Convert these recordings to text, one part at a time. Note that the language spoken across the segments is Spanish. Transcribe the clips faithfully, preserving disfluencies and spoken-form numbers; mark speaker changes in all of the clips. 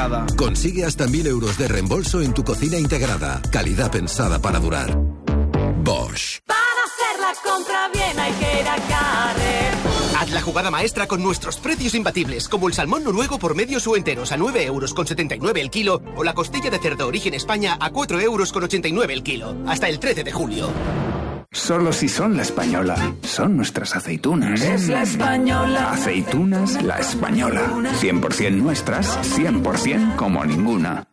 Speaker 1: integrada.
Speaker 2: Consigue hasta mil euros de reembolso en tu cocina integrada. Calidad pensada para durar. Bosch.
Speaker 3: Para hacer la compra bien hay que ir a Carrefour.
Speaker 4: Haz la jugada maestra con nuestros precios imbatibles, como el salmón noruego por medios o enteros a nueve euros con setenta y nueve el kilo o la costilla de cerdo origen España a cuatro euros con ochenta y nueve el kilo. Hasta el trece de julio.
Speaker 5: Solo si son La Española. Son nuestras aceitunas.
Speaker 3: Es La Española.
Speaker 5: Aceitunas La Española. cien por ciento nuestras, cien por ciento como ninguna.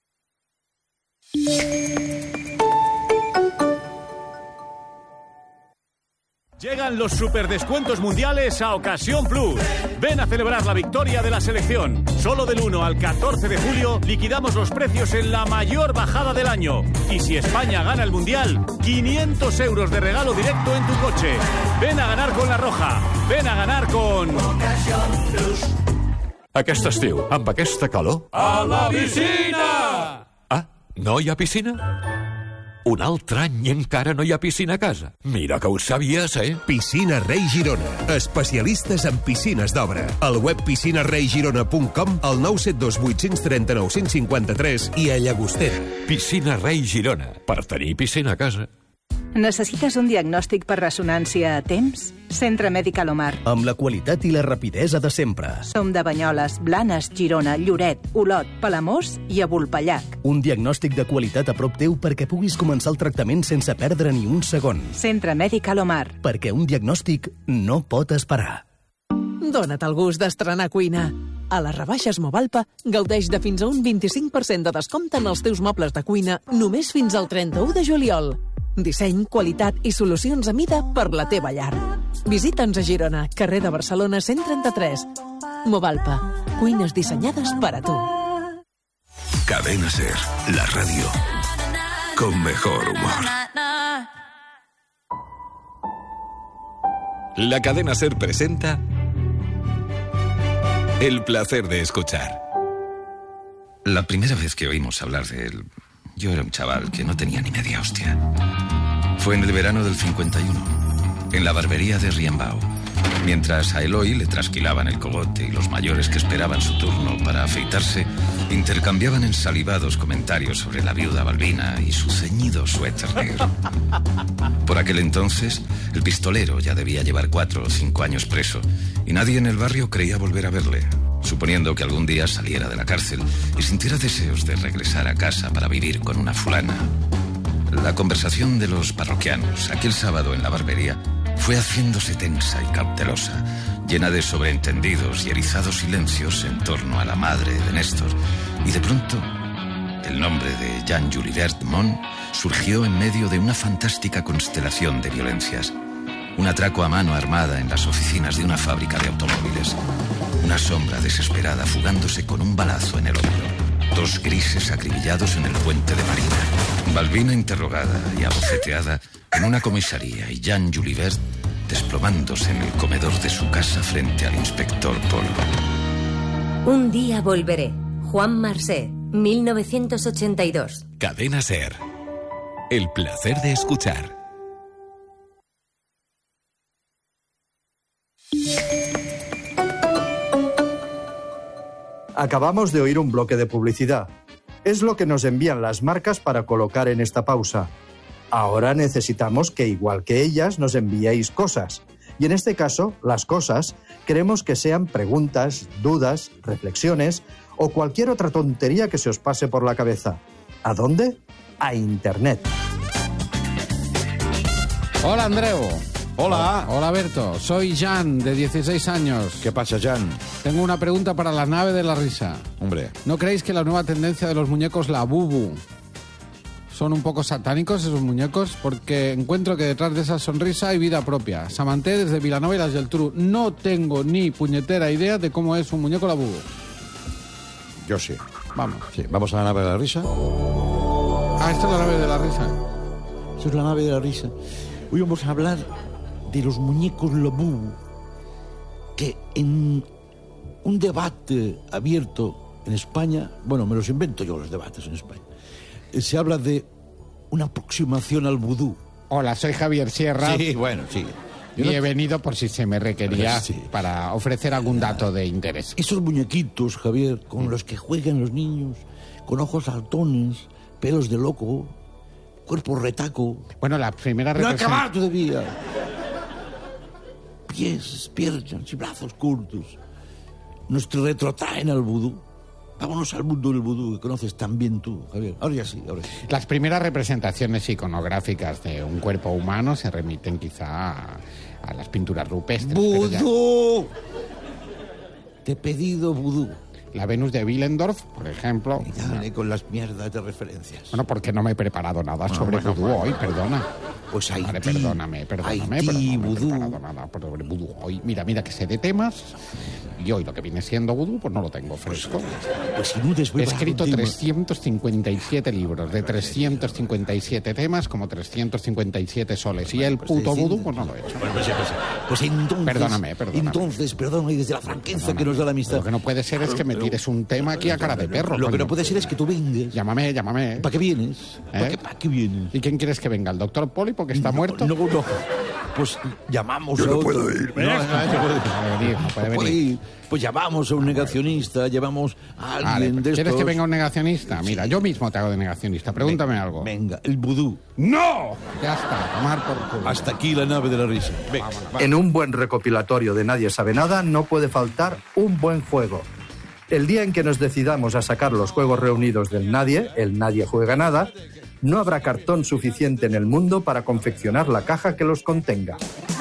Speaker 6: Llegan los superdescuentos mundiales a Ocasión Plus. Ven a celebrar la victoria de la selección. Solo del uno al catorce de julio liquidamos los precios en la mayor bajada del año. Y si España gana el mundial, quinientos euros de regalo directo en tu coche. Ven a ganar con La Roja. Ven a ganar con Ocasión Plus.
Speaker 7: Aquest estiu, amb aquesta calor...
Speaker 6: A la piscina!
Speaker 7: Ah, no hi ha piscina? Un altre any i encara no hi ha piscina a casa. Mira que ho sabies, eh?
Speaker 8: Piscina Rei Girona. Especialistes en piscines d'obra. Al web piscina rei girona punt com, al nou set dos vuit tres nou nou cinc tres i a Llagostera.
Speaker 7: Piscina Rei Girona. Per tenir piscina a casa.
Speaker 9: Necessites un diagnòstic per ressonància a temps? Centre Mèdic Alomar.
Speaker 10: Amb la qualitat i la rapidesa de sempre.
Speaker 9: Som de Banyoles, Blanes, Girona, Lloret, Olot, Palamós i a Vulpellac.
Speaker 10: Un diagnòstic de qualitat a prop teu perquè puguis començar el tractament sense perdre ni un segon.
Speaker 9: Centre Mèdic Alomar.
Speaker 10: Perquè un diagnòstic no pot esperar.
Speaker 11: Dóna't el gust d'estrenar cuina. A les rebaixes Movalpa gaudeix de fins a un vint-i-cinc per cent de descompte en els teus mobles de cuina només fins al trenta-u de juliol. Disseny, qualitat i solucions a mida per la teva llar. Visita'ns a Girona, carrer de Barcelona cent trenta-tres. Movalpa, cuines dissenyades per a tu.
Speaker 2: Cadena Ser, la radio con mejor humor.
Speaker 12: La Cadena Ser presenta El placer de escuchar.
Speaker 13: La primera vez que oímos hablar de él, yo era un chaval que no tenía ni media hostia. Fue en el verano del cincuenta y uno, en la barbería de Riambao, mientras a Eloy le trasquilaban el cogote y los mayores que esperaban su turno para afeitarse intercambiaban ensalivados comentarios sobre la viuda Balbina y su ceñido suéter negro. Por aquel entonces, el pistolero ya debía llevar cuatro o cinco años preso y nadie en el barrio creía volver a verle, suponiendo que algún día saliera de la cárcel y sintiera deseos de regresar a casa para vivir con una fulana. La conversación de los parroquianos aquel sábado en la barbería fue haciéndose tensa y cautelosa, llena de sobreentendidos y erizados silencios en torno a la madre de Néstor, y de pronto el nombre de Jean Julibert Mont surgió en medio de una fantástica constelación de violencias. Un atraco a mano armada en las oficinas de una fábrica de automóviles. Una sombra desesperada fugándose con un balazo en el hombro. Dos grises acribillados en el puente de Marina. Balbina interrogada y abofeteada en una comisaría y Jean Julibert desplomándose en el comedor de su casa frente al inspector Polvo.
Speaker 14: Un día volveré. Juan Marsé, mil novecientos ochenta y dos.
Speaker 12: Cadena Ser. El placer de escuchar.
Speaker 15: Acabamos de oír un bloque de publicidad. Es lo que nos envían las marcas para colocar en esta pausa. Ahora necesitamos que, igual que ellas, nos enviéis cosas. Y en este caso, las cosas, queremos que sean preguntas, dudas, reflexiones o cualquier otra tontería que se os pase por la cabeza. ¿A dónde? A Internet.
Speaker 16: Hola, Andreu. Hola. Hola, Berto. Soy Jan, de dieciséis años.
Speaker 17: ¿Qué pasa, Jan?
Speaker 16: Tengo una pregunta para la nave de la risa.
Speaker 17: Hombre.
Speaker 16: ¿No creéis que la nueva tendencia de los muñecos Labubu son un poco satánicos esos muñecos? Porque encuentro que detrás de esa sonrisa hay vida propia. Samanté, desde Vilanova y las Geltrú. No tengo ni puñetera idea de cómo es un muñeco Labubu.
Speaker 17: Yo sí.
Speaker 16: Vamos.
Speaker 17: Sí. ¿Vamos a la nave de la risa?
Speaker 16: Ah, esta es la nave de la risa.
Speaker 17: Esta es la nave de la risa. Hoy vamos a hablar de los muñecos Labubu, que en un debate abierto en España, bueno, me los invento yo los debates en España, se habla de una aproximación al vudú.
Speaker 16: Hola, soy Javier Sierra.
Speaker 17: Sí, bueno, sí.
Speaker 16: Y he venido por si se me requería sí. para ofrecer algún dato de interés.
Speaker 17: Esos muñequitos, Javier, con los que juegan los niños, con ojos saltones, pelos de loco, cuerpo retaco...
Speaker 16: Bueno, la primera
Speaker 17: ¡No
Speaker 16: representación...
Speaker 17: acabar todavía! Pies, piernas y brazos cortos nos retrotraen al vudú. Vámonos al mundo del vudú que conoces tan bien tú, Javier. Ahora ya sí, ahora sí.
Speaker 16: Las primeras representaciones iconográficas de un cuerpo humano se remiten quizá a, a las pinturas rupestres.
Speaker 17: ¡Vudú! Te he pedido vudú.
Speaker 16: La Venus de Willendorf, por ejemplo.
Speaker 17: Dale con las mierdas de referencias.
Speaker 16: Bueno, porque no me he preparado nada sobre
Speaker 17: bueno,
Speaker 16: vudú
Speaker 17: bueno,
Speaker 16: hoy, perdona.
Speaker 17: Pues Haití.
Speaker 16: Vale, perdóname, perdóname,
Speaker 17: Haití,
Speaker 16: pero no me he
Speaker 17: vudú.
Speaker 16: preparado nada sobre vudú hoy. Mira, mira que sé de temas y hoy lo que viene siendo vudú, pues no lo tengo fresco.
Speaker 17: Pues si no después
Speaker 16: he escrito trescientos cincuenta y siete libros de trescientos cincuenta y siete temas como trescientos cincuenta y siete soles. Y el
Speaker 17: pues
Speaker 16: puto
Speaker 17: decir...
Speaker 16: vudú, pues no lo he hecho.
Speaker 17: Pues, pues, pues, pues entonces...
Speaker 16: Perdóname, perdóname.
Speaker 17: Entonces, perdóname, desde la franqueza perdóname. que nos da la amistad.
Speaker 16: Lo que no puede ser es que me tires un tema aquí a cara de perro.
Speaker 17: Lo que no puede ser es que tú vengas.
Speaker 16: Llámame, llámame.
Speaker 17: ¿Para qué vienes?
Speaker 16: ¿Eh?
Speaker 17: ¿Para qué, para qué vienes?
Speaker 16: ¿Y quién quieres que venga? ¿El doctor Poli porque está
Speaker 17: no,
Speaker 16: muerto?
Speaker 17: No, no. Pues llamamos
Speaker 1: Yo
Speaker 17: a
Speaker 1: no
Speaker 17: otro.
Speaker 1: puedo ir.
Speaker 17: No, no, no, no puede
Speaker 16: venir. No puede
Speaker 17: no puede
Speaker 16: venir.
Speaker 17: ir. Pues llamamos a un negacionista, llamamos a alguien
Speaker 16: vale,
Speaker 17: de estos.
Speaker 16: ¿Quieres que venga un negacionista? Mira, yo mismo te hago de negacionista. Pregúntame
Speaker 17: venga,
Speaker 16: algo.
Speaker 17: Venga, el vudú.
Speaker 16: ¡No! Ya está, tomar por culo.
Speaker 17: Hasta aquí la nave de la risa. Venga.
Speaker 15: Vámonos, vámonos. En un buen recopilatorio de Nadie Sabe Nada no puede faltar un buen juego. El día en que nos decidamos a sacar los juegos reunidos del Nadie, el Nadie Juega Nada, no habrá cartón suficiente en el mundo para confeccionar la caja que los contenga.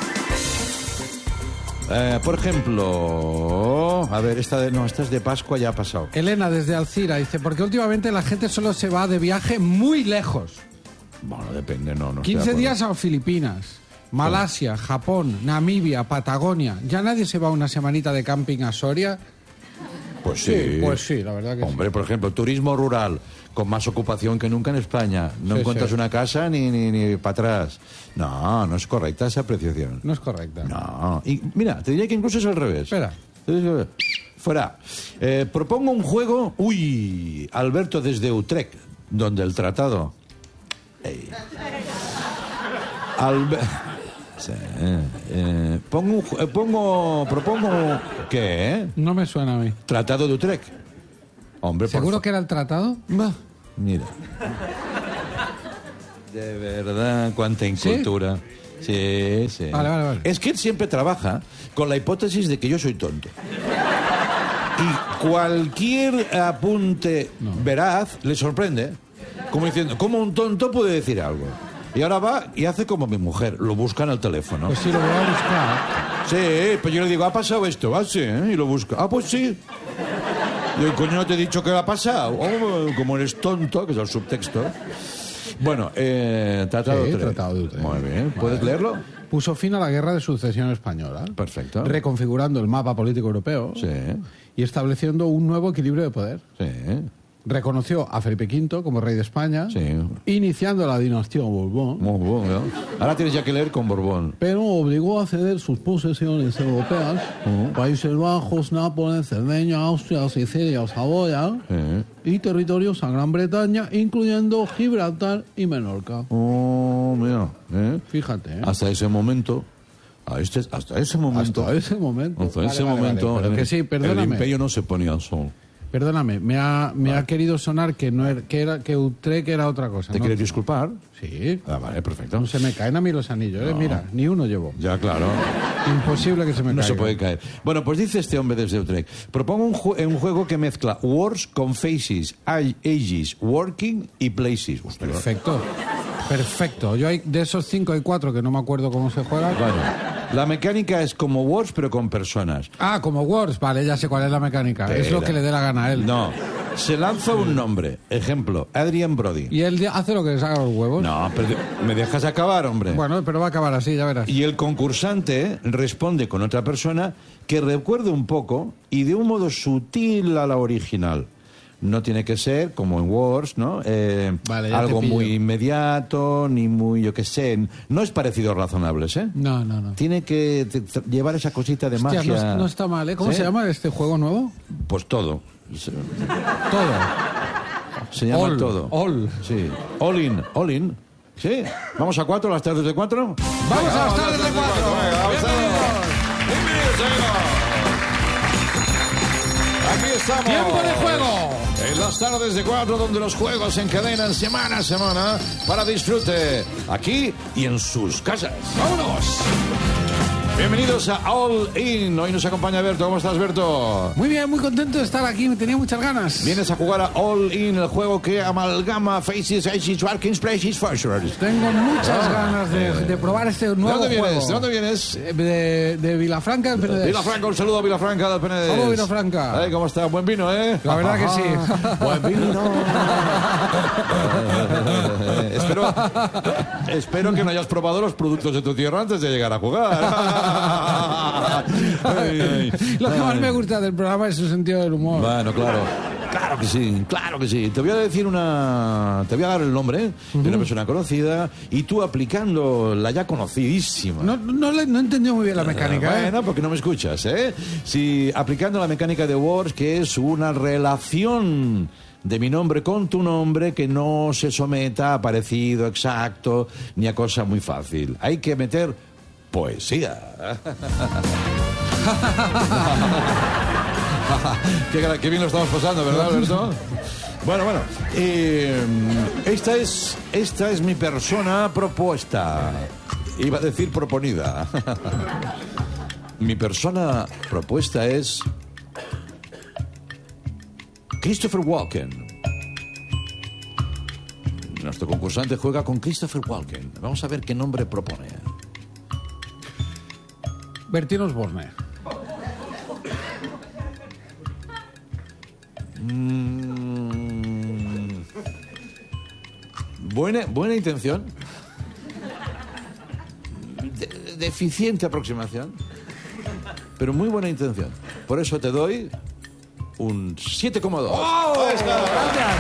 Speaker 17: Eh, por ejemplo, a ver, esta de, no, esta es de Pascua, ya ha pasado.
Speaker 16: Elena, desde Alcira, dice, porque últimamente la gente solo se va de viaje muy lejos.
Speaker 17: Bueno, depende, no, no.
Speaker 16: quince días a Filipinas, Malasia, Japón, Namibia, Patagonia. ¿Ya nadie se va una semanita de camping a Soria?
Speaker 17: Pues sí.
Speaker 16: sí. Pues sí, la verdad que
Speaker 17: Hombre,
Speaker 16: sí.
Speaker 17: por ejemplo, turismo rural, con más ocupación que nunca en España. No
Speaker 16: sí,
Speaker 17: encuentras
Speaker 16: sí.
Speaker 17: una casa ni, ni, ni para atrás. No, no es correcta esa apreciación.
Speaker 16: No es correcta.
Speaker 17: No. Y mira, te diría que incluso es al revés.
Speaker 16: Espera.
Speaker 17: Fuera. Eh, propongo un juego... Uy, Alberto desde Utrecht, donde el tratado... Ey. Albe... Sí, eh, pongo, un, eh, pongo, propongo, ¿qué?
Speaker 16: No me suena a mí.
Speaker 17: Tratado de Utrecht. Hombre,
Speaker 16: ¿seguro
Speaker 17: por...
Speaker 16: que era el tratado?
Speaker 17: Va, mira. De verdad, cuánta incultura. Sí, sí. sí.
Speaker 16: Vale, vale, vale.
Speaker 17: Es que él siempre trabaja con la hipótesis de que yo soy tonto. Y cualquier apunte no. veraz le sorprende. Como diciendo, ¿cómo un tonto puede decir algo? Y ahora va y hace como mi mujer, lo busca en el teléfono.
Speaker 16: Pues sí, lo voy a buscar.
Speaker 17: Sí, pues yo le digo, ¿ha pasado esto? Ah, sí, ¿eh? Y lo busca. Ah, pues sí. Y el coño no te he dicho que ha pasado. Oh, como eres tonto, que es el subtexto. Bueno, eh, Tratado
Speaker 16: sí,
Speaker 17: de Utrecht.
Speaker 16: Tratado de Utrecht.
Speaker 17: Muy bien, ¿puedes vale. leerlo?
Speaker 16: Puso fin a la Guerra de Sucesión Española.
Speaker 17: Perfecto.
Speaker 16: Reconfigurando el mapa político europeo.
Speaker 17: Sí.
Speaker 16: Y estableciendo un nuevo equilibrio de poder.
Speaker 17: Sí.
Speaker 16: Reconoció a Felipe quinto como rey de España,
Speaker 17: sí.
Speaker 16: iniciando la dinastía Borbón.
Speaker 17: Borbón, ¿no? Ahora tienes ya que leer con Borbón.
Speaker 16: Pero obligó a ceder sus posesiones europeas, uh-huh. Países Bajos, Nápoles, Cerdeña, Austria, Sicilia, Saboya, uh-huh. y territorios a Gran Bretaña, incluyendo Gibraltar y Menorca.
Speaker 17: Oh, mira. ¿eh?
Speaker 16: Fíjate. ¿eh?
Speaker 17: Hasta ese momento... A este, hasta ese momento...
Speaker 16: Hasta ese momento.
Speaker 17: Hasta
Speaker 16: vale,
Speaker 17: ese
Speaker 16: vale,
Speaker 17: momento...
Speaker 16: Vale, pero que sí, perdóname.
Speaker 17: El imperio no se ponía al sol.
Speaker 16: Perdóname, me ha, me
Speaker 17: vale.
Speaker 16: ha querido sonar que no era, que era que Utrecht era otra cosa.
Speaker 17: ¿Te
Speaker 16: ¿no?
Speaker 17: quieres disculpar?
Speaker 16: Sí.
Speaker 17: Ah, vale, perfecto.
Speaker 16: No se me caen a mí los anillos, ¿eh?
Speaker 17: No.
Speaker 16: Mira, ni uno llevo.
Speaker 17: Ya, claro.
Speaker 16: Imposible que se me caiga.
Speaker 17: No se puede caer. Bueno, pues dice este hombre desde Utrecht. Propongo un, ju- un juego que mezcla words con faces, ages, working y places. Hostia.
Speaker 16: Perfecto. Perfecto. Yo hay de esos cinco hay cuatro que no me acuerdo cómo se juega.
Speaker 17: Bueno. La mecánica es como Words, pero con personas.
Speaker 16: Ah, como Words. Vale, ya sé cuál es la mecánica.
Speaker 17: Espera.
Speaker 16: Es lo que le dé la gana a él.
Speaker 17: No. Se lanza un nombre. Ejemplo, Adrian Brody.
Speaker 16: ¿Y él hace lo que le salga los huevos?
Speaker 17: No, pero me dejas acabar, hombre.
Speaker 16: Bueno, pero va a acabar así, ya verás.
Speaker 17: Y el concursante responde con otra persona que recuerde un poco y de un modo sutil a la original. No tiene que ser, como en Words, ¿no? Eh,
Speaker 16: vale,
Speaker 17: algo muy inmediato, ni muy, yo qué sé. No es parecido a Razonables, ¿eh?
Speaker 16: No, no, no.
Speaker 17: Tiene que t- t- llevar esa cosita de
Speaker 16: Hostia,
Speaker 17: magia.
Speaker 16: No, no está mal, ¿eh? ¿Cómo
Speaker 17: ¿Sí?
Speaker 16: se llama este juego nuevo?
Speaker 17: Pues todo.
Speaker 16: Todo.
Speaker 17: Se llama
Speaker 16: All,
Speaker 17: todo.
Speaker 16: All.
Speaker 17: Sí. All in, all in. ¿Sí? ¿Vamos a cuatro, las tardes de cuatro?
Speaker 16: ¡Vamos
Speaker 17: Venga,
Speaker 16: a las tardes de cuatro!
Speaker 17: Venga, vamos a Bienvenidos, amigos. Aquí estamos.
Speaker 16: ¡Tiempo de juego!
Speaker 17: En las tardes de cuatro, donde los juegos se encadenan semana a semana para disfrute. Aquí y en sus casas. ¡Vámonos! Bienvenidos a All In. Hoy nos acompaña Berto. ¿Cómo estás, Berto?
Speaker 16: Muy bien, muy contento de estar aquí. Me tenía muchas ganas.
Speaker 17: Vienes a jugar a All In, el juego que amalgama Faces, Aces, Workings, Places, Functions.
Speaker 16: Tengo muchas
Speaker 17: Ah,
Speaker 16: ganas de,
Speaker 17: eh.
Speaker 16: de probar este nuevo
Speaker 17: ¿De dónde vienes?
Speaker 16: juego.
Speaker 17: ¿De dónde vienes?
Speaker 16: De, de Vilafranca del Penedès.
Speaker 17: Vilafranca, un saludo a Vilafranca del Penedès.
Speaker 16: Saludos, Vilafranca.
Speaker 17: Eh, ¿Cómo está? Buen vino, ¿eh?
Speaker 16: La verdad que sí.
Speaker 17: Buen vino. espero, espero que no hayas probado los productos de tu tierra antes de llegar a jugar. Ay, ay.
Speaker 16: Lo que más me gusta del programa es su sentido del humor.
Speaker 17: Bueno, claro. Claro que sí, claro que sí. Te voy a decir una... Te voy a dar el nombre uh-huh. de una persona conocida y tú aplicando la ya conocidísima.
Speaker 16: No, no, no he entendido muy bien la mecánica.
Speaker 17: Uh, bueno, ¿eh? Porque no me escuchas, ¿eh? Si aplicando la mecánica de Words, que es una relación de mi nombre con tu nombre que no se someta a parecido exacto ni a cosa muy fácil. Hay que meter poesía. qué, qué bien lo estamos pasando, ¿verdad, Alberto? Bueno, bueno. Eh, esta es esta es mi persona propuesta. Iba a decir proponida. Mi persona propuesta es Christopher Walken. Nuestro concursante juega con Christopher Walken. Vamos a ver qué nombre propone.
Speaker 16: Bertín Osborne.
Speaker 17: Mm, buena, buena intención. De, deficiente aproximación. Pero muy buena intención. Por eso te doy un siete coma dos.
Speaker 16: ¡Oh! ¡Gracias!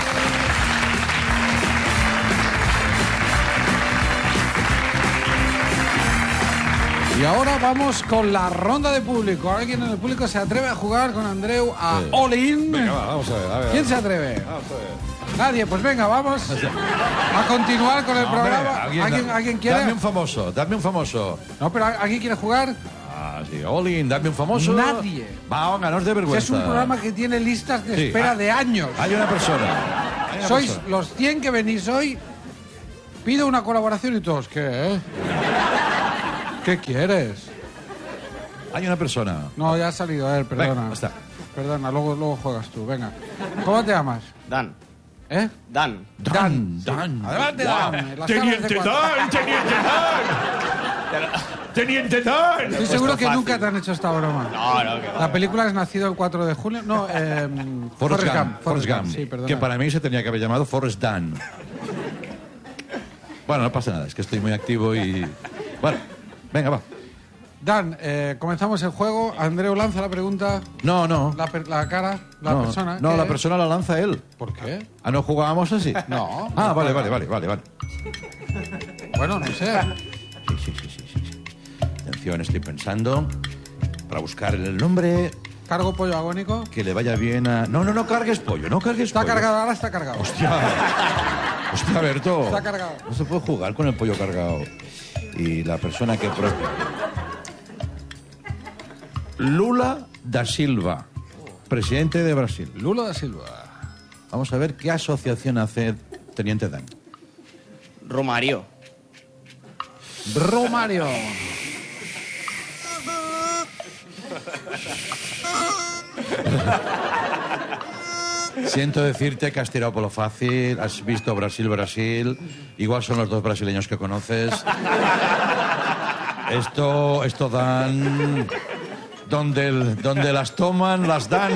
Speaker 16: Y ahora vamos con la ronda de público. ¿Alguien en el público se atreve a jugar con Andreu a
Speaker 17: sí.
Speaker 16: All In?
Speaker 17: Venga, va, vamos a ver. A ver
Speaker 16: ¿Quién
Speaker 17: a ver.
Speaker 16: se atreve?
Speaker 17: Vamos a ver.
Speaker 16: Nadie, pues venga, vamos a continuar con el
Speaker 17: No,
Speaker 16: programa.
Speaker 17: hombre, ¿alguien,
Speaker 16: ¿Alguien, ¿Alguien quiere?
Speaker 17: Dame un famoso, dame un famoso.
Speaker 16: No, pero ¿alguien quiere jugar?
Speaker 17: Ah, sí, All In, dame un famoso.
Speaker 16: Nadie.
Speaker 17: Va, venga, no os dé vergüenza.
Speaker 16: Es un programa que tiene listas de
Speaker 17: Sí,
Speaker 16: espera
Speaker 17: ah,
Speaker 16: de años.
Speaker 17: Hay una persona. Hay una
Speaker 16: Sois
Speaker 17: persona.
Speaker 16: los cien que venís hoy. Pido una colaboración y todos, ¿qué? Eh? ¿Qué quieres?
Speaker 17: Hay una persona.
Speaker 16: No, ya ha salido él, perdona.
Speaker 17: Venga, está.
Speaker 16: Perdona, luego, luego juegas tú, venga. ¿Cómo te llamas?
Speaker 1: Dan.
Speaker 16: ¿Eh?
Speaker 1: Dan.
Speaker 16: Dan.
Speaker 17: Dan.
Speaker 16: Adelante, Dan. En las
Speaker 17: Teniente
Speaker 16: tardes de cuatro.
Speaker 17: Dan, Teniente Dan. Teniente Dan.
Speaker 16: Estoy seguro que nunca te han hecho esta broma.
Speaker 1: No, no, que va.
Speaker 16: La película es nacido el cuatro de julio. No, eh,
Speaker 17: Forrest Gump. Forrest Gump.
Speaker 16: Sí, perdona.
Speaker 17: Que para mí se tenía que haber llamado Forrest Dan. Bueno, no pasa nada, es que estoy muy activo y... Bueno, venga, va.
Speaker 16: Dan, eh, comenzamos el juego. Andreu lanza la pregunta.
Speaker 17: No, no.
Speaker 16: La, per- la cara, la
Speaker 17: no,
Speaker 16: persona.
Speaker 17: No,
Speaker 16: ¿qué
Speaker 17: la
Speaker 16: es?
Speaker 17: persona la lanza él.
Speaker 16: ¿Por qué?
Speaker 17: ¿Ah, no jugábamos así?
Speaker 16: No.
Speaker 17: Ah, vale, vale, vale, vale, vale.
Speaker 16: Bueno, no sé.
Speaker 17: Sí, sí, sí, sí, sí, sí. Atención, estoy pensando para buscar el nombre
Speaker 16: ¿Cargo pollo agónico?
Speaker 17: que le vaya bien a... No, no, no cargues pollo, no cargues
Speaker 16: Está
Speaker 17: pollo.
Speaker 16: cargado, ahora está cargado.
Speaker 17: Hostia. Hostia, Berto.
Speaker 16: Está cargado.
Speaker 17: No se puede jugar con el pollo cargado. Y la persona que... Pro... Lula da Silva, presidente de Brasil.
Speaker 16: Lula da Silva.
Speaker 17: Vamos a ver qué asociación hace Teniente Dan.
Speaker 1: Romario.
Speaker 16: Romario.
Speaker 17: Siento decirte que has tirado por lo fácil, has visto Brasil-Brasil, igual son los dos brasileños que conoces. Esto, esto dan... Donde, el- donde las toman, las dan...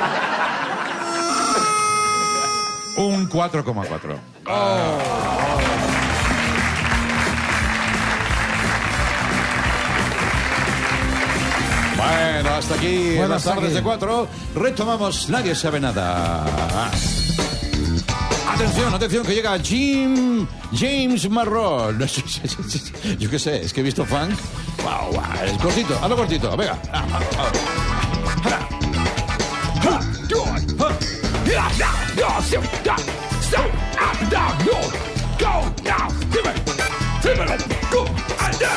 Speaker 17: Un cuatro coma cuatro. Bueno, hasta aquí
Speaker 16: Bueno,
Speaker 17: en las
Speaker 16: hasta
Speaker 17: tardes
Speaker 16: aquí.
Speaker 17: de cuatro. Retomamos Nadie sabe nada. Atención, atención, que llega Jim James Marrón. Yo qué sé, es que he visto funk. Wow, wow, es cortito, hazlo cortito, venga. go now. Dime, dímelo, go allá.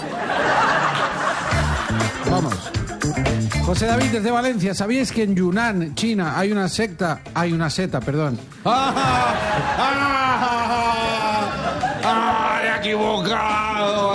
Speaker 16: Vamos. José David desde Valencia, ¿sabíais que en Yunnan, China, hay una secta, hay una seta, perdón?
Speaker 17: ¡Ah! ¡Ah! ¡Ah! ¡He equivocado!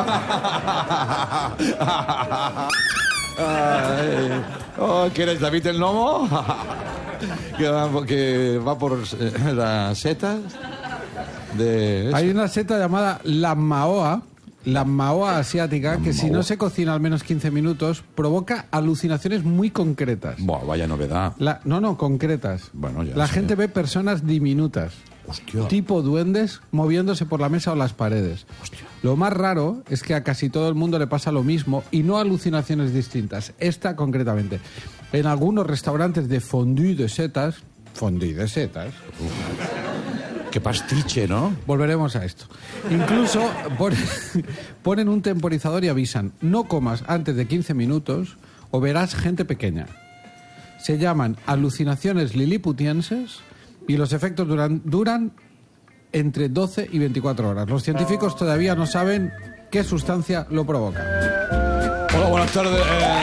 Speaker 17: Ay. Oh, ¿quién es David el Nomo? que, va, que va por eh, las setas de...
Speaker 16: Hay una seta llamada la Maoa, la Maoa asiática, que si no se cocina al menos quince minutos, provoca alucinaciones muy concretas.
Speaker 17: Buah, vaya novedad.
Speaker 16: La, no, no, concretas.
Speaker 17: Bueno, ya
Speaker 16: la
Speaker 17: sé.
Speaker 16: gente ve personas diminutas.
Speaker 17: Hostia.
Speaker 16: Tipo duendes moviéndose por la mesa o las paredes.
Speaker 17: Hostia.
Speaker 16: Lo más raro es que a casi todo el mundo le pasa lo mismo y no alucinaciones distintas. Esta concretamente. En algunos restaurantes de fondue de setas... Fondue de setas...
Speaker 17: Qué pastiche, ¿no?
Speaker 16: Volveremos a esto. Incluso ponen, ponen un temporizador y avisan: no comas antes de quince minutos o verás gente pequeña. Se llaman alucinaciones liliputienses y los efectos duran, duran entre doce y veinticuatro horas. Los científicos todavía no saben qué sustancia lo provoca.
Speaker 17: Hola, buenas tardes.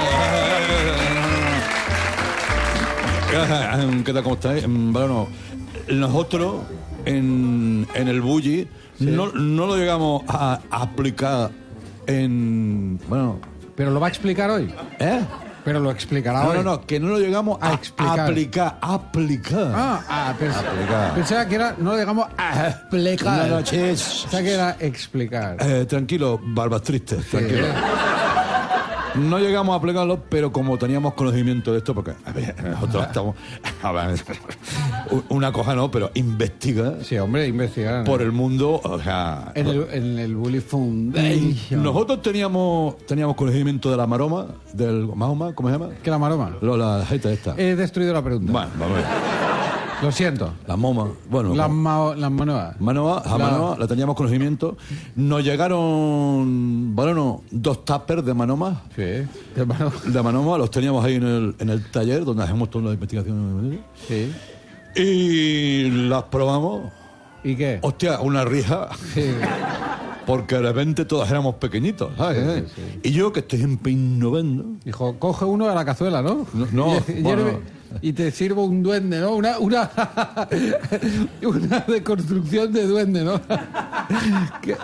Speaker 17: ¿Qué tal? ¿Cómo estáis? Bueno, nosotros en, en el bulli sí. no, no lo llegamos a, a aplicar en... Bueno...
Speaker 16: ¿Pero lo va a explicar hoy?
Speaker 17: ¿Eh?
Speaker 16: Pero lo explicará
Speaker 17: no,
Speaker 16: hoy.
Speaker 17: No, no, que no lo llegamos a,
Speaker 16: a explicar.
Speaker 17: aplicar. Aplicar.
Speaker 16: Ah, ah pens
Speaker 17: aplicar.
Speaker 16: Pensaba que era... No lo llegamos a explicar.
Speaker 17: No, no, chis.
Speaker 16: Pensaba que era explicar.
Speaker 17: Eh, tranquilo, barbas tristes, sí. Tranquilo. No llegamos a aplicarlo, pero como teníamos conocimiento de esto, porque a ver, nosotros estamos... A ver, una cosa no, pero investiga...
Speaker 16: Sí, hombre, investigar.
Speaker 17: Por el mundo, o sea...
Speaker 16: En el, en el Bully Foundation.
Speaker 17: Nosotros teníamos teníamos conocimiento de la maroma, del Mahoma, ¿cómo se llama?
Speaker 16: ¿Qué la maroma?
Speaker 17: Lo, la jeta esta.
Speaker 16: He destruido la pregunta.
Speaker 17: Bueno, vamos a ver.
Speaker 16: Lo siento.
Speaker 17: La moma. Bueno,
Speaker 16: la mao, la manoa.
Speaker 17: Manoa, la
Speaker 16: la...
Speaker 17: manoa, la teníamos conocimiento. Nos llegaron, bueno, no, dos tuppers de manoma.
Speaker 16: Sí, de manoma.
Speaker 17: De manoma, los teníamos ahí en el, en el taller donde hacemos todas las investigaciones.
Speaker 16: Sí.
Speaker 17: Y las probamos.
Speaker 16: ¿Y qué?
Speaker 17: Hostia, una rija. Sí. Porque de repente todos éramos pequeñitos, ¿sabes? Sí, sí, sí. Y yo, que estoy empeinovando...
Speaker 16: Dijo, coge uno de la cazuela, ¿no?
Speaker 17: No, no
Speaker 16: y,
Speaker 17: bueno.
Speaker 16: y te sirvo un duende, ¿no? Una, una, una deconstrucción de duende, ¿no? ¿Qué?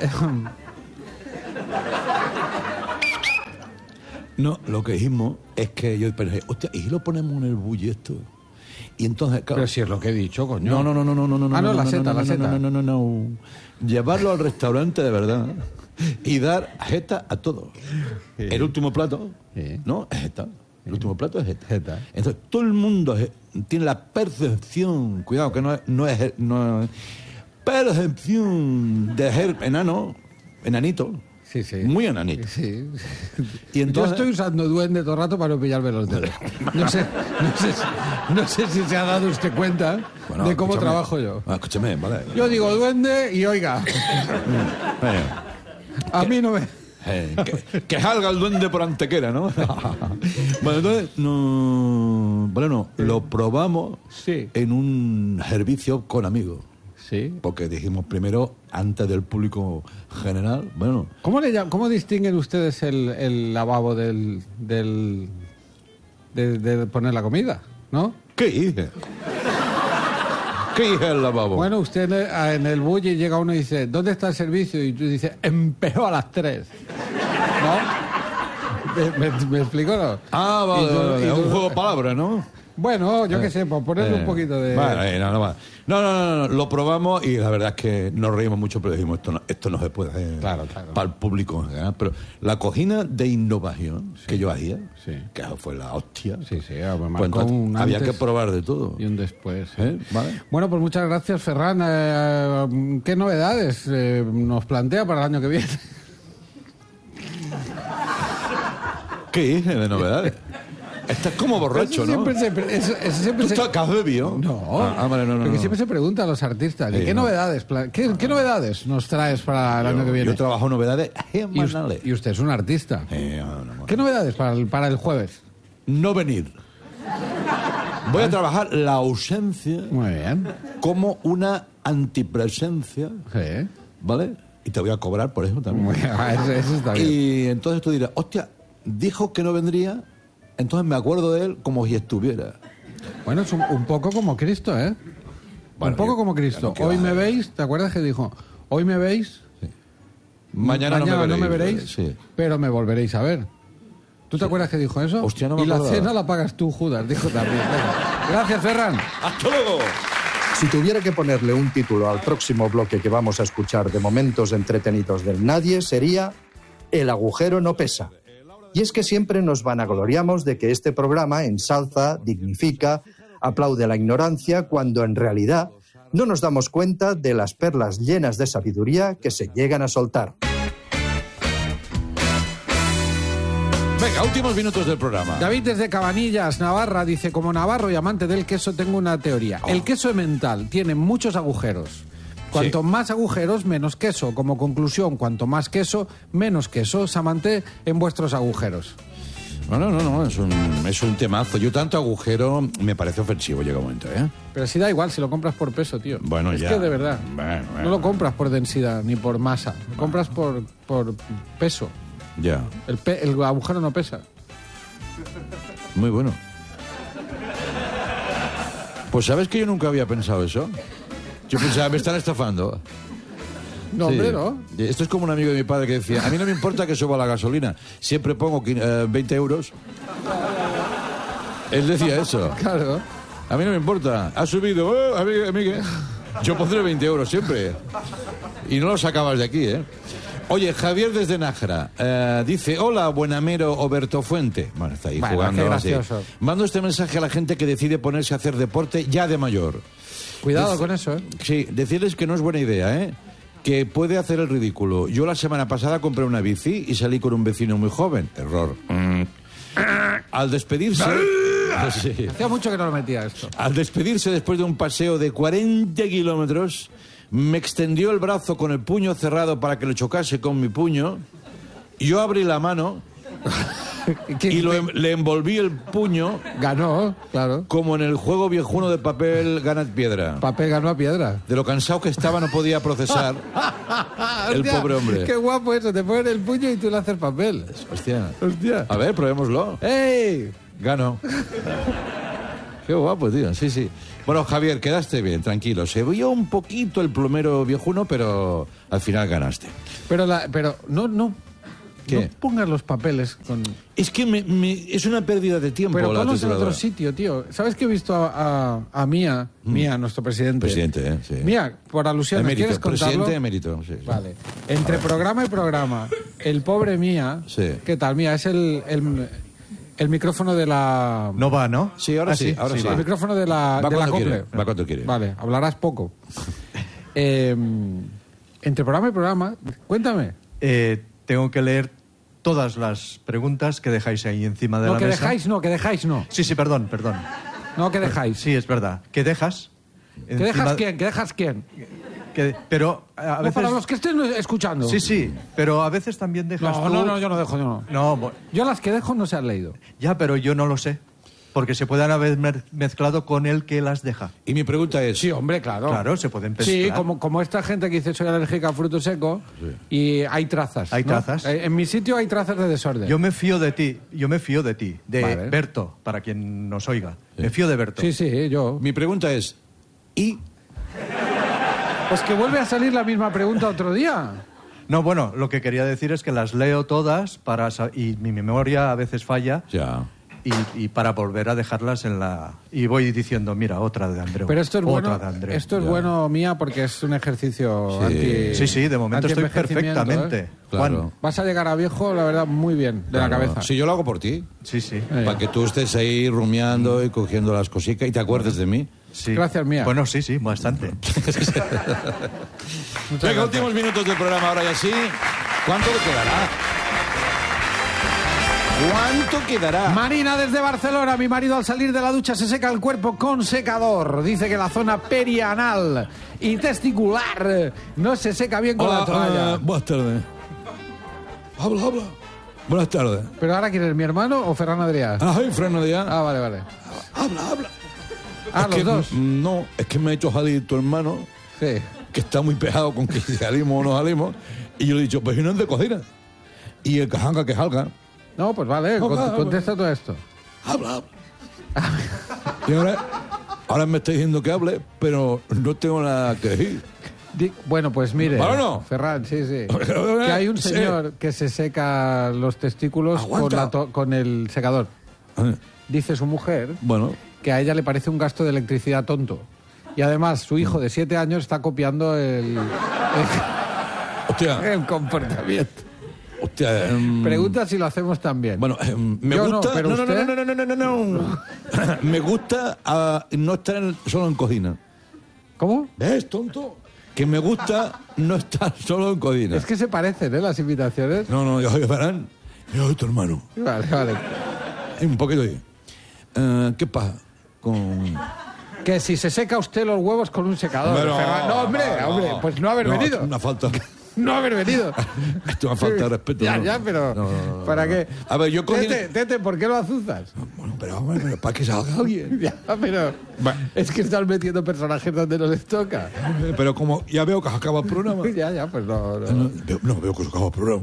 Speaker 17: No, lo que dijimos es que yo pensé, hostia, ¿y si lo ponemos en el bulli esto? Y entonces, claro,
Speaker 16: pero si es lo que he dicho, coño.
Speaker 17: No, no, no, no, no, no, no.
Speaker 16: Ah, no,
Speaker 17: no,
Speaker 16: la
Speaker 17: no,
Speaker 16: seta,
Speaker 17: no,
Speaker 16: la
Speaker 17: no,
Speaker 16: seta.
Speaker 17: No, no, no, no, no. Llevarlo al restaurante de verdad y dar jeta a todos. Sí. El último plato, sí. ¿no? Es jeta. El último plato es jeta. jeta. Entonces, todo el mundo tiene la percepción, cuidado, que no es, no es, no es percepción de ser enano, enanito.
Speaker 16: Sí, sí.
Speaker 17: Muy enanito.
Speaker 16: Sí.
Speaker 17: Y entonces...
Speaker 16: Yo estoy usando duende todo el rato para no pillarme los dedos. No sé, no sé, si, no sé si se ha dado usted cuenta bueno, de cómo trabajo yo.
Speaker 17: Ah, escúchame, vale.
Speaker 16: Yo digo duende y oiga.
Speaker 17: Bueno,
Speaker 16: a mí no me...
Speaker 17: Eh, que, que salga el duende por Antequera, ¿no? Bueno, entonces, no, bueno, lo probamos
Speaker 16: sí.
Speaker 17: en un servicio con amigos.
Speaker 16: Sí.
Speaker 17: Porque dijimos primero, antes del público general, bueno...
Speaker 16: ¿Cómo, le, cómo distinguen ustedes el, el lavabo del... del de, de poner la comida, ¿no?
Speaker 17: ¿Qué hice? ¿Qué hice el lavabo?
Speaker 16: Bueno, usted en el, en el bulli llega uno y dice, ¿dónde está el servicio? Y tú dices, empezó a las tres. ¿No? ¿Me, me, me explico, no?
Speaker 17: Ah, vale, tú, vale, es un juego de palabras, ¿no?
Speaker 16: Bueno, yo eh, qué sé, por ponerle eh, un poquito de...
Speaker 17: Vale, no, no, no, no, no, no, lo probamos y la verdad es que nos reímos mucho, pero dijimos, esto no, esto no se puede hacer
Speaker 16: claro, claro.
Speaker 17: para el público. ¿eh? Pero la cocina de innovación sí. que yo hacía,
Speaker 16: sí.
Speaker 17: que fue la hostia,
Speaker 16: sí, sí, me
Speaker 17: pues entonces, un había que probar de todo.
Speaker 16: Y un después. Sí.
Speaker 17: ¿Eh? ¿Vale?
Speaker 16: Bueno, pues muchas gracias, Ferran. Eh, ¿Qué novedades eh, nos plantea para el año que viene?
Speaker 17: ¿Qué hice de novedades? Estás como borracho,
Speaker 16: eso
Speaker 17: ¿no?
Speaker 16: Siempre se, eso, eso siempre
Speaker 17: ¿Tú
Speaker 16: se...
Speaker 17: estás bebido?
Speaker 16: No,
Speaker 17: ah, ah, vale, no, no,
Speaker 16: porque
Speaker 17: no.
Speaker 16: siempre se pregunta a los artistas,
Speaker 17: sí,
Speaker 16: ¿qué
Speaker 17: no.
Speaker 16: novedades qué, qué novedades nos traes para el
Speaker 17: yo,
Speaker 16: año que viene?
Speaker 17: Yo trabajo novedades
Speaker 16: semanales. Y usted es un artista.
Speaker 17: Sí, no, no, no.
Speaker 16: ¿Qué novedades para el, para el jueves?
Speaker 17: No venir. Voy a trabajar la ausencia
Speaker 16: Muy bien.
Speaker 17: como una antipresencia
Speaker 16: sí.
Speaker 17: ¿vale? Y te voy a cobrar por eso también.
Speaker 16: eso, eso está bien.
Speaker 17: Y entonces tú dirás, hostia, dijo que no vendría, entonces me acuerdo de él como si estuviera.
Speaker 16: Bueno, es un, un poco como Cristo, ¿eh?
Speaker 17: Bueno,
Speaker 16: un poco
Speaker 17: yo-
Speaker 16: como Cristo.
Speaker 17: bueno,
Speaker 16: Hoy
Speaker 17: que
Speaker 16: me
Speaker 17: va.
Speaker 16: veis, ¿te acuerdas que dijo? Hoy me veis,
Speaker 17: Mañana,
Speaker 16: mañana
Speaker 17: no me veréis.
Speaker 16: veréis,
Speaker 17: Sí.
Speaker 16: pero me volveréis a ver. ¿Tú te acuerdas que dijo eso?
Speaker 17: Hostia, no me
Speaker 16: y la
Speaker 17: acordaba.
Speaker 16: cena la pagas tú, Judas, dijo también. Venga. Gracias, Ferran.
Speaker 17: ¡Hasta luego!
Speaker 15: Si tuviera que ponerle un título al próximo bloque que vamos a escuchar de momentos entretenidos del nadie, sería El agujero no pesa. Y es que siempre nos vanagloriamos de que este programa ensalza, dignifica, aplaude la ignorancia, cuando en realidad no nos damos cuenta de las perlas llenas de sabiduría que se llegan a soltar.
Speaker 17: Venga, últimos minutos del programa.
Speaker 16: David desde Cabanillas, Navarra, dice, como navarro y amante del queso tengo una teoría. El queso emmental tiene muchos agujeros. Cuanto
Speaker 17: Sí.
Speaker 16: más agujeros, menos queso. Como conclusión, cuanto más queso, menos queso. Samanté en vuestros agujeros.
Speaker 17: No, no, no, no, es un, es un temazo. Yo tanto agujero me parece ofensivo, llega un momento, ¿eh?
Speaker 16: Pero si da igual, si lo compras por peso, tío.
Speaker 17: Bueno,
Speaker 16: es
Speaker 17: ya.
Speaker 16: que de verdad.
Speaker 17: Bueno, bueno.
Speaker 16: No lo compras por densidad ni por masa. Lo compras por, por peso.
Speaker 17: Ya,
Speaker 16: El, pe- el agujero no pesa.
Speaker 17: muy bueno. Pues ¿sabes que yo nunca había pensado eso? Yo pensaba, me están estafando.
Speaker 16: No,
Speaker 17: Sí.
Speaker 16: hombre, no.
Speaker 17: Esto es como un amigo de mi padre que decía, a mí no me importa que suba la gasolina, siempre pongo quin- eh, veinte euros. Él decía eso.
Speaker 16: Claro.
Speaker 17: A mí no me importa. Ha subido, eh, a mí, a mí qué. Yo pondré veinte euros siempre. Y no lo sacabas de aquí, ¿eh? Oye, Javier desde Nájera eh, dice, hola, Buenamero Oberto Fuente. Bueno, está ahí
Speaker 16: Bueno,
Speaker 17: jugando
Speaker 16: qué
Speaker 17: así.
Speaker 16: gracioso.
Speaker 17: Mando este mensaje a la gente que decide ponerse a hacer deporte ya de mayor.
Speaker 16: Cuidado
Speaker 17: Dice-
Speaker 16: con eso, ¿eh?
Speaker 17: Sí, decirles que no es buena idea, ¿eh? Que puede hacer el ridículo. Yo la semana pasada compré una bici y salí con un vecino muy joven. Error. Mm. Al despedirse... Sí.
Speaker 16: Hacía mucho que no lo metía esto.
Speaker 17: Al despedirse después de un paseo de cuarenta kilómetros, me extendió el brazo con el puño cerrado para que lo chocase con mi puño. Yo abrí la mano y lo em- le envolví el puño.
Speaker 16: Ganó, claro.
Speaker 17: Como en el juego viejuno de papel Ganad Piedra.
Speaker 16: Papel ganó a piedra.
Speaker 17: De lo cansado que estaba no podía procesar el
Speaker 16: Hostia,
Speaker 17: pobre hombre.
Speaker 16: Qué guapo eso, te ponen el puño y tú le haces papel.
Speaker 17: Hostia.
Speaker 16: Hostia.
Speaker 17: A ver, probémoslo.
Speaker 16: ¡Ey!
Speaker 17: Gano. Qué guapo, tío. Sí, sí. Bueno, Javier, quedaste bien, tranquilo. Se vio un poquito el plomero viejuno, pero al final ganaste.
Speaker 16: Pero, la, pero no, no.
Speaker 17: ¿Qué?
Speaker 16: No pongas los papeles con...
Speaker 17: Es que me- me- es una pérdida de tiempo.
Speaker 16: Pero
Speaker 17: la
Speaker 16: ponlos en
Speaker 17: trituradora.
Speaker 16: otro sitio, tío. ¿Sabes que he visto a, a, a Mía, Mía, nuestro presidente?
Speaker 17: Presidente, ¿eh? Sí.
Speaker 16: Mía, por alusiones,
Speaker 17: Emérito,
Speaker 16: ¿quieres contarlo?
Speaker 17: presidente emérito, sí.
Speaker 16: Vale. Entre programa y programa, el pobre Mía...
Speaker 17: Sí.
Speaker 16: ¿Qué tal, Mía? Es el, el, el micrófono de la...
Speaker 15: No va, ¿no?
Speaker 17: Sí, ahora
Speaker 15: Ah,
Speaker 17: sí, ahora sí.
Speaker 16: El micrófono de la,
Speaker 17: Va
Speaker 16: de la
Speaker 17: cuando
Speaker 16: Cople.
Speaker 17: quiere, va cuando quiere.
Speaker 16: Vale, hablarás poco. Eh, entre programa y programa, cuéntame.
Speaker 18: Eh, tengo que leer todas las preguntas que dejáis ahí encima de
Speaker 16: No,
Speaker 18: la
Speaker 16: que
Speaker 18: mesa.
Speaker 16: dejáis, no, que dejáis, no.
Speaker 18: Sí, sí, perdón, perdón.
Speaker 16: No, que dejáis.
Speaker 18: Sí, es verdad. ¿Qué dejas?
Speaker 16: ¿Que dejas quién? ¿Que dejas quién?
Speaker 18: Que- pero a
Speaker 16: No,
Speaker 18: veces...
Speaker 16: para los que estén escuchando.
Speaker 18: Sí, sí, pero a veces también dejas
Speaker 16: No,
Speaker 18: tú...
Speaker 16: no, no, yo no dejo, yo no.
Speaker 18: No, bo-
Speaker 16: Yo las que dejo no se han leído.
Speaker 18: ya, pero yo no lo sé. Porque se pueden haber mer- mezclado con el que las deja.
Speaker 17: Y mi pregunta es...
Speaker 16: Sí, hombre, claro.
Speaker 18: Claro, se pueden mezclar.
Speaker 16: Sí, como, como esta gente que dice soy alérgica a fruto seco y hay trazas.
Speaker 18: Hay
Speaker 16: ¿no?
Speaker 18: trazas.
Speaker 16: Eh, En mi sitio hay trazas de desorden.
Speaker 18: Yo me fío de ti, yo me fío de ti, de
Speaker 16: Vale.
Speaker 18: Berto, para quien nos oiga. Me fío de Berto.
Speaker 16: Sí, sí, yo.
Speaker 17: Mi pregunta es... ¿Y?
Speaker 16: Pues que vuelve a salir la misma pregunta otro día.
Speaker 18: No, bueno, lo que quería decir es que las leo todas para sa- y mi memoria a veces falla.
Speaker 17: Ya.
Speaker 18: Y, y para volver a dejarlas en la... Y voy diciendo, mira, otra de Andreu.
Speaker 16: Pero esto es
Speaker 18: otra
Speaker 16: bueno,
Speaker 18: de Andreu.
Speaker 16: esto es
Speaker 18: Ya.
Speaker 16: bueno, Mía, porque es un ejercicio
Speaker 17: Sí.
Speaker 16: anti...
Speaker 18: Sí, sí, de momento estoy
Speaker 16: anti-envejecimiento,
Speaker 18: perfectamente.
Speaker 16: ¿eh?
Speaker 17: Claro.
Speaker 18: Juan.
Speaker 16: Vas a llegar a viejo, la verdad, muy bien, de la
Speaker 17: Claro.
Speaker 16: cabeza.
Speaker 17: Si yo lo hago por ti.
Speaker 18: Sí, sí.
Speaker 16: Eh.
Speaker 17: Para que tú estés ahí rumiando y cogiendo las cositas y te acuerdes de mí.
Speaker 18: Sí.
Speaker 16: Gracias, Mía.
Speaker 18: Bueno, sí, sí, bastante.
Speaker 17: Venga, últimos minutos del programa ahora ya sí. ¿Cuánto le quedará? ¿Cuánto quedará?
Speaker 16: Marina desde Barcelona. Mi marido al salir de la ducha se seca el cuerpo con secador. Dice que la zona perianal y testicular no se seca bien con la toalla.
Speaker 17: eh, buenas tardes. Habla, habla. Buenas tardes.
Speaker 16: ¿Pero ahora quién es, mi hermano o Ferran Adrià?
Speaker 17: Ay, Freno de
Speaker 16: Ah, vale, vale.
Speaker 17: Habla, habla.
Speaker 16: Ah,
Speaker 17: Es
Speaker 16: los
Speaker 17: que,
Speaker 16: dos.
Speaker 17: mm, No, es que me ha hecho salir tu hermano
Speaker 16: Sí.
Speaker 17: que está muy pegado con que si salimos o no salimos. Y yo le he dicho, pues si no es de cocina. Y el que salga, que salga.
Speaker 16: No, pues vale,
Speaker 17: No,
Speaker 16: con-
Speaker 17: habla,
Speaker 16: contesta todo esto.
Speaker 17: Habla. Y ahora, ahora me está diciendo que hable, pero no tengo nada que decir.
Speaker 16: Di- Bueno, pues mire,
Speaker 17: ¿Vale o no?
Speaker 16: Ferran, sí, sí. Que hay un
Speaker 17: Sí.
Speaker 16: señor que se seca los testículos con,
Speaker 17: Aguanta.
Speaker 16: la to- con el secador. Dice su mujer
Speaker 17: Bueno.
Speaker 16: que a ella le parece un gasto de electricidad tonto. Y además, su hijo de siete años está copiando el,
Speaker 17: Hostia.
Speaker 16: el, el comportamiento.
Speaker 17: Hostia, em,
Speaker 16: Pregunta si lo hacemos también.
Speaker 17: Bueno, em, me
Speaker 16: Yo
Speaker 17: gusta...
Speaker 16: no, pero
Speaker 17: no, no,
Speaker 16: usted-
Speaker 17: no, no, no, no, no, no, no. Me gusta ah, no estar en- solo en cocina.
Speaker 16: ¿Cómo?
Speaker 17: ¿Ves, tonto? Que me gusta no estar solo en cocina.
Speaker 16: Es que se parecen, ¿eh? Las invitaciones.
Speaker 17: No, no, yo soy Ferran. Yo soy tu hermano.
Speaker 16: Vale, vale.
Speaker 17: Un poquito ahí. Eh, ¿Qué pasa con...?
Speaker 16: Que si se seca usted los huevos con un secador.
Speaker 17: Pero-
Speaker 16: Ferran. No, hombre,
Speaker 17: no,
Speaker 16: hombre, pues no haber
Speaker 17: no,
Speaker 16: venido.
Speaker 17: Es una falta...
Speaker 16: No haber venido.
Speaker 17: Esto es una falta de respeto.
Speaker 16: Ya,
Speaker 17: no.
Speaker 16: ya, pero
Speaker 17: No, no, no,
Speaker 16: ¿para
Speaker 17: no.
Speaker 16: qué?
Speaker 17: A ver, yo cocino...
Speaker 16: Tete, Tete, ¿por qué lo azuzas?
Speaker 17: Bueno, pero, hombre, pero para que salga alguien.
Speaker 16: Ya, pero es que estás metiendo personajes donde no les toca.
Speaker 17: Pero como ya veo que se acaba el programa.
Speaker 16: Ya, ya, pues no. no.
Speaker 17: No, veo, no, veo que se acaba el programa.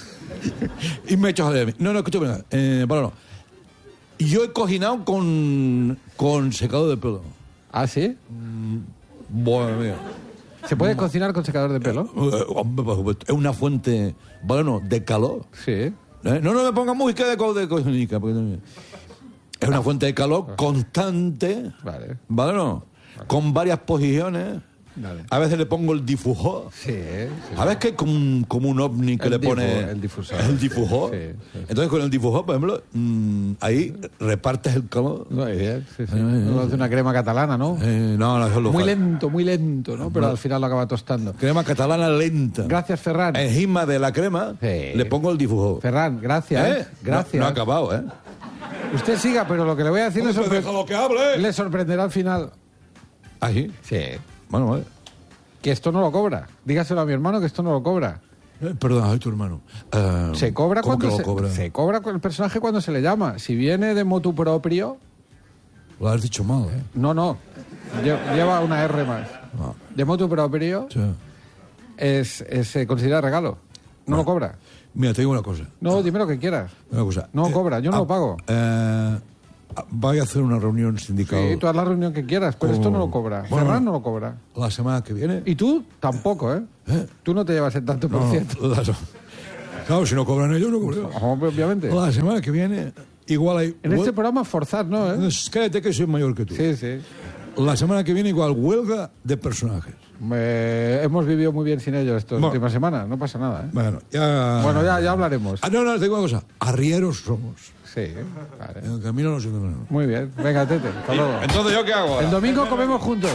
Speaker 17: Y me he hecho de mí. No, no, escúchame. Eh, bueno, no. Yo he cocinado con, con secador de pelo.
Speaker 16: ¿Ah, sí?
Speaker 17: Bueno, mira.
Speaker 16: ¿Se puede cocinar con secador de pelo?
Speaker 17: Eh, hombre, por supuesto. Es una fuente, bueno, de calor.
Speaker 16: Sí.
Speaker 17: ¿Eh? No, no me ponga música de, co- de cocinica. porque- Es una fuente de calor constante.
Speaker 16: Vale.
Speaker 17: ¿Vale o no? Con varias posiciones.
Speaker 16: Vale.
Speaker 17: A veces le pongo el difusor.
Speaker 16: Sí, sí.
Speaker 17: A veces que hay como un, como un ovni que
Speaker 16: El
Speaker 17: le
Speaker 16: difu-
Speaker 17: pone...
Speaker 16: el difusor.
Speaker 17: El difusor.
Speaker 16: Sí, sí.
Speaker 17: Entonces con el difusor, por ejemplo, mmm, ahí repartes el calor.
Speaker 16: Muy bien, sí, sí. Uno hace una crema catalana, ¿no?
Speaker 17: Eh, no, no, eso es lo
Speaker 16: Muy
Speaker 17: fa-
Speaker 16: lento, muy lento, ¿no? Pero al final lo acaba tostando.
Speaker 17: Crema catalana lenta.
Speaker 16: Gracias, Ferran.
Speaker 17: Encima de la crema
Speaker 16: Sí.
Speaker 17: le pongo el difusor.
Speaker 16: Ferran, gracias.
Speaker 17: ¿Eh?
Speaker 16: Gracias.
Speaker 17: No, no ha acabado, ¿eh?
Speaker 16: Usted siga, pero lo que le voy a decir le,
Speaker 17: Hombre,
Speaker 16: sorpre-
Speaker 17: déjalo que hable.
Speaker 16: le sorprenderá al final.
Speaker 17: ¿Ah, sí?
Speaker 16: Sí.
Speaker 17: Bueno, vale.
Speaker 16: Que esto no lo cobra. Dígaselo a mi hermano que esto no lo cobra.
Speaker 17: Eh, perdón, soy tu hermano. Eh,
Speaker 16: Se cobra
Speaker 17: ¿cómo
Speaker 16: cuando
Speaker 17: que
Speaker 16: se,
Speaker 17: lo cobra?
Speaker 16: se cobra con el personaje cuando se le llama. Si viene de motu propio,
Speaker 17: Lo has dicho mal, ¿eh?
Speaker 16: no, no. Lle- Lleva una R más.
Speaker 17: Ah.
Speaker 16: De motu propio
Speaker 17: Sí.
Speaker 16: es, es- se considera regalo. No lo cobra.
Speaker 17: Mira, te digo una cosa.
Speaker 16: No, dime lo que quieras.
Speaker 17: Una cosa.
Speaker 16: No
Speaker 17: Eh,
Speaker 16: cobra, yo no
Speaker 17: ah,
Speaker 16: lo pago.
Speaker 17: Eh, voy a hacer una reunión sindical
Speaker 16: Sí, tú haz la reunión que quieras, pero
Speaker 17: Como-
Speaker 16: esto no lo cobra.
Speaker 17: Bueno,
Speaker 16: Ferran no lo cobra.
Speaker 17: la semana que viene.
Speaker 16: Y tú tampoco, ¿eh?
Speaker 17: ¿Eh?
Speaker 16: Tú no te llevas el tanto por
Speaker 17: No,
Speaker 16: ciento.
Speaker 17: la- claro, si no cobran ellos, no cobran.
Speaker 16: Hombre, obviamente.
Speaker 17: La semana que viene, igual hay...
Speaker 16: En este programa forzar, ¿no? ¿eh?
Speaker 17: Es- Cállate que soy mayor que tú.
Speaker 16: Sí, sí.
Speaker 17: La semana que viene igual huelga de personajes.
Speaker 16: Eh, hemos vivido muy bien sin ellos estas
Speaker 17: Bueno.
Speaker 16: últimas semanas, no pasa nada, ¿eh?
Speaker 17: Bueno, ya...
Speaker 16: Bueno, ya, ya hablaremos.
Speaker 17: Ah, no, no, te digo una cosa. Arrieros somos.
Speaker 16: Sí, vale.
Speaker 17: En el camino no se encuentra.
Speaker 16: Muy bien. Venga, Tete, hasta luego.
Speaker 17: Entonces, ¿yo qué hago ahora?
Speaker 16: El domingo comemos juntos.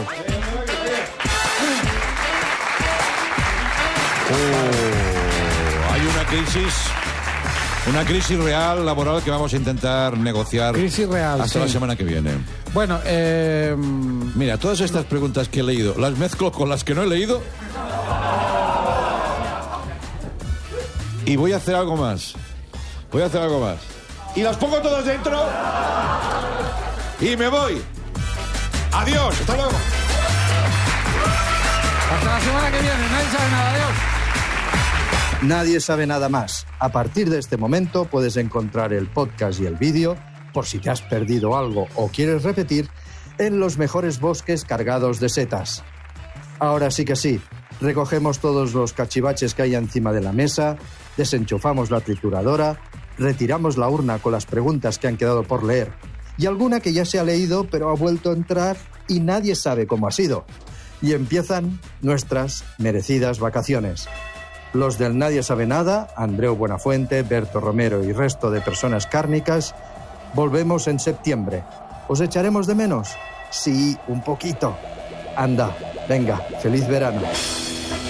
Speaker 17: Oh, hay una crisis, una crisis real laboral que vamos a intentar negociar
Speaker 16: Crisis real,
Speaker 17: hasta
Speaker 16: sí.
Speaker 17: la semana que viene.
Speaker 16: Bueno, eh,
Speaker 17: Mira, todas estas preguntas que he leído, las mezclo con las que no he leído y voy a hacer algo más. Voy a hacer algo más. Y las pongo todas dentro y me voy. Adiós, hasta luego.
Speaker 16: hasta la semana que viene. Nadie sabe nada. Adiós.
Speaker 15: Nadie sabe nada más. A partir de este momento puedes encontrar el podcast y el vídeo, por si te has perdido algo o quieres repetir, en los mejores bosques cargados de setas. Ahora sí que sí, recogemos todos los cachivaches que hay encima de la mesa, desenchufamos la trituradora, retiramos la urna con las preguntas que han quedado por leer y alguna que ya se ha leído pero ha vuelto a entrar y nadie sabe cómo ha sido. Y empiezan nuestras merecidas vacaciones. Los del Nadie Sabe Nada, Andreu Buenafuente, Berto Romero y resto de personas cárnicas, volvemos en septiembre. ¿Os echaremos de menos? Sí, un poquito. Anda, venga, feliz verano.